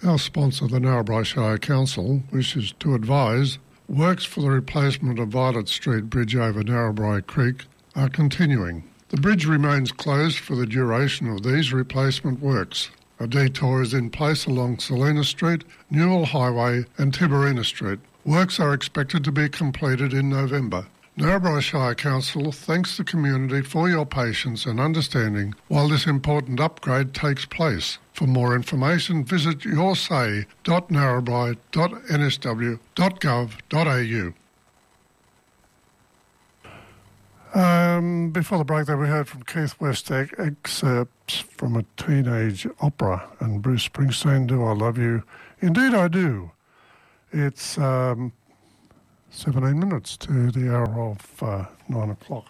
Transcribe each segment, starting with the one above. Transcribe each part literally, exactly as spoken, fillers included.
Our sponsor, the Narrabri Shire Council, wishes to advise works for the replacement of Violet Street Bridge over Narrabri Creek are continuing. The bridge remains closed for the duration of these replacement works. A detour is in place along Selina Street, Newell Highway and Tiberina Street. Works are expected to be completed in November. Narrabri Shire Council thanks the community for your patience and understanding while this important upgrade takes place. For more information, visit yoursay dot narrabri dot n s w dot gov dot a u. Um, before the break there, we heard from Keith West excerpts from a teenage opera and Bruce Springsteen, Do I Love You? Indeed I Do. It's um, seventeen minutes to the hour of uh, nine o'clock.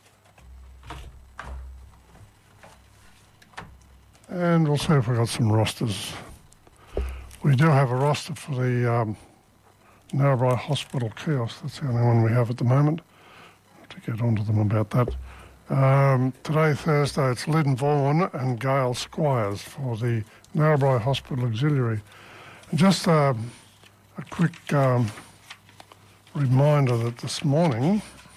And we'll see if we've got some rosters. We do have a roster for the um, Narrabri Hospital kiosk. That's the only one we have at the moment. To get onto them about that. Um, today, Thursday, it's Lynn Vaughan and Gail Squires for the Narrabri Hospital Auxiliary. And just uh, a quick um, reminder that this morning,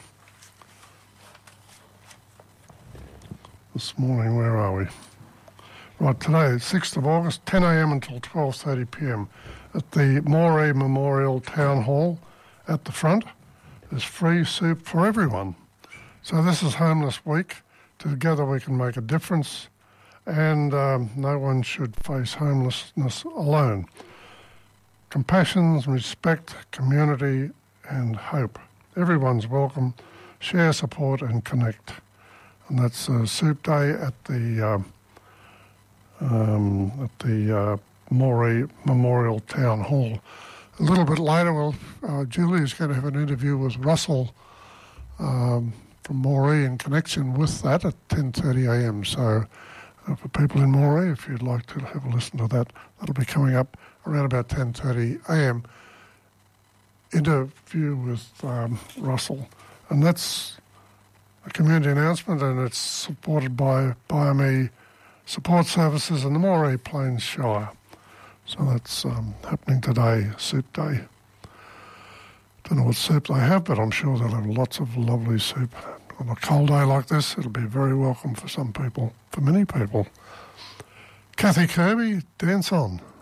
this morning, where are we? Right, today, sixth of August, ten a m until twelve thirty p m at the Moree Memorial Town Hall at the front. There's free soup for everyone. So this is Homeless Week. Together we can make a difference, and um, no one should face homelessness alone. Compassion, respect, community and hope. Everyone's welcome. Share, support and connect. And that's uh, Soup Day at the um, um, at the uh, Moree Memorial Town Hall. A little bit later, well, uh, Julie is going to have an interview with Russell um, from Moree in connection with that at ten thirty a m. So uh, for people in Moree, if you'd like to have a listen to that, that'll be coming up around about ten thirty a m. Interview with um, Russell. And that's a community announcement, and it's supported by BioMe Support Services in the Moree Plains Shire. So that's um, happening today, Soup Day. Don't know what soup they have, but I'm sure they'll have lots of lovely soup. On a cold day like this, it'll be very welcome for some people, for many people. Kathy Kirby, dance on.